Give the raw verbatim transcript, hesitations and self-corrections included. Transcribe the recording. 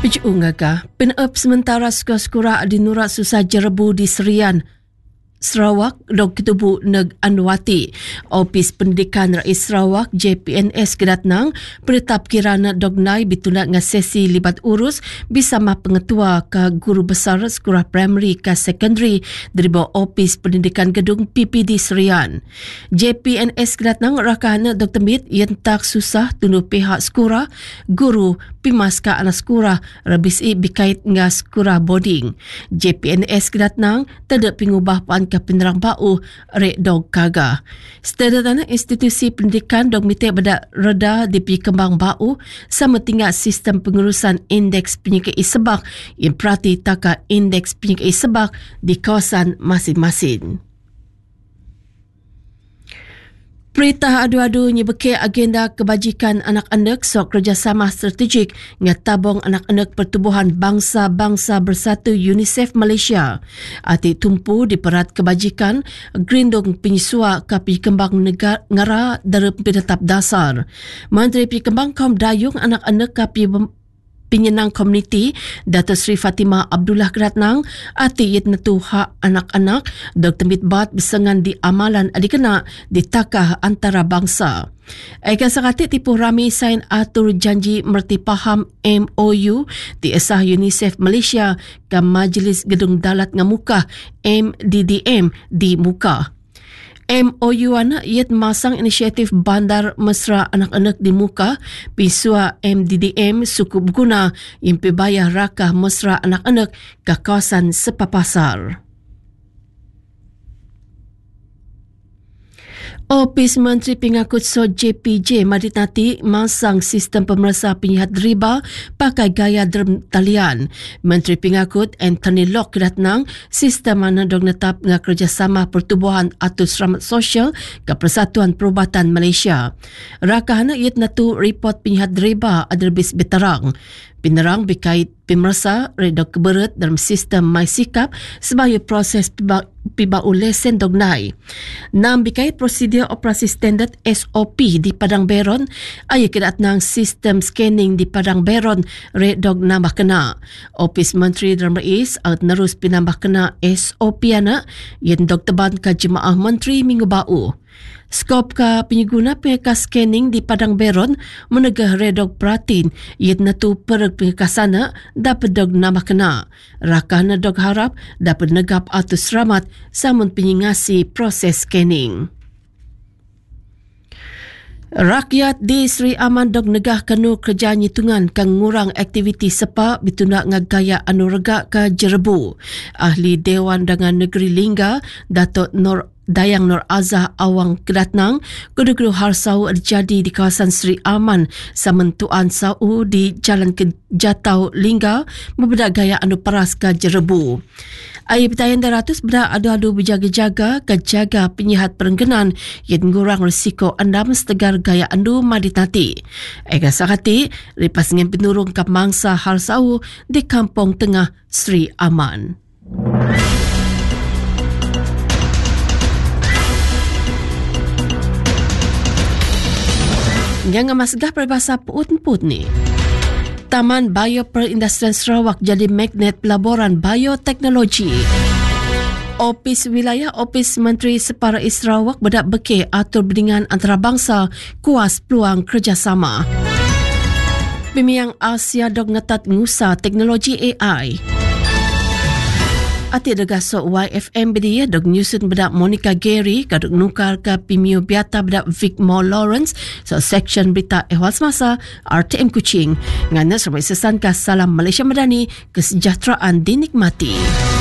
Peju ngaga, pin-up sementara skura-skura di Nurat Susah Jerebu di Serian, Sarawak, dog ketubu neg Anwati. Opis Pendidikan Rais Sarawak J P N S Kedatnang penetap kirana dog nai bitunak nga sesi libat urus bersama pengetua ke guru besar sekolah primary ke secondary dari bawah Opis Pendidikan Gedung P P D Serian. J P N S Kedatnang rakana Doktor Mit yentak susah tunduh pihak sekolah, guru, pimaska anak sekolah rabisi bikait nga sekolah boarding. J P N S Kedatnang tidak pengubah pan ke penerang bau rek dog kaga. Setelah institusi pendidikan dog mite pada reda di pi kembang bau sama tinggal sistem pengurusan indeks penyakit isebak yang perhati taka indeks penyakit isebak di kawasan masing-masing. Perintah adu-adu nyebekir agenda kebajikan anak-anak sok kerjasama strategik dengan tabung anak-anak pertubuhan bangsa-bangsa bersatu UNICEF Malaysia. Ati tumpu di perat kebajikan gerindung penyisua ke pikembang negara dari penetap dasar. Menteri Pikembang Kaum Dayung anak-anak ke Penyenang Komuniti Dato' Sri Fatimah Abdullah Kedatnang ati yet netu hak anak-anak Doktor Mitbat bersengan di amalan adikena di takah antara bangsa. Aikan sakati tipu rami sain atur janji merti paham M O U di esah UNICEF Malaysia ke Majlis Gedung Dalat Ngamukah M D D M di Muka. M O U anak iat masang inisiatif bandar mesra anak-anak di Muka pisua M D D M sukup guna yang bayar rakah mesra anak-anak ke kawasan sepapasar. Opis Menteri Pengakut So J P J Madinati masang sistem pemerasa penyihat riba pakai gaya derm talian. Menteri Pengakut Anthony Locke Kedatnang sistem mana dog netap dengan kerjasama pertubuhan atau selamat sosial ke Persatuan Perubatan Malaysia. Rakahana iat natu report penyihat riba adarbis beterang. Penerang berkait pemerasa redok keberat dalam sistem MySikap sebagai proses pibau lesen dognai. Nam berkait prosedur operasi standard S O P di Padang Beron, ayah kedatnang sistem scanning di Padang Beron redok nambah kena. Opis Menteri Dalam Rais aut nerus pinambah kena S O P anak yang dok teban ke Jemaah Menteri minggu bau. Skop ka penyeguna pengeka scanning di Padang Beron menegah redog pratin iat natu pereg pengekasana dapat dog nama kena. Rakah na dog harap dapat negap atau seramat samun penyingasi proses scanning. Rakyat di Sri Aman dog negah kanu kerja nyitungan kang ngurang aktiviti sepa bitunak ngagaya anu regak ke Jerebu. Ahli Dewan Dengan Negeri Lingga Dato' Nur Dayang Nur Azah Awang Kedatnang kudu-kudu harsau terjadi di kawasan Sri Aman Samentuan Sau di Jalan Kejatau Lingga membedak gaya anu paras ke Jerebu. Ayah Petayan Daratus berdak adu-adu berjaga-jaga ke jaga penyihat perengganan yang ngurang risiko andam setegar gaya andu maditati. Ayah sakati lipas dengan penurung ke mangsa harsau di Kampung Tengah Sri Aman. Yang masgah peribahasa put-put ni. Taman Bioperindustrian Sarawak jadi magnet pelaburan bioteknologi. Opis Wilayah Opis Menteri Separai Sarawak bedak beke atur bendingan antarabangsa kuas peluang kerjasama. Pemiang Asia dog ngetat ngusa teknologi A I. Ati dega so Y F M bedia dog nyusun bedak Monica Gary kaduk nukar ke Pimio Biata bedak Vic Mo Lawrence so section berita ehwal semasa R T M Kuching ngana sebagai sesan ke Salam Malaysia Madani kesejahteraan dinikmati.